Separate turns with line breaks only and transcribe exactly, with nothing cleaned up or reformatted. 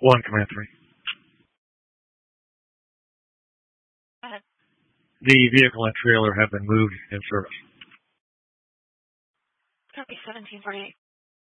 One, Command three.
Go ahead.
The vehicle and trailer have been moved in service.
Copy seventeen forty-eight.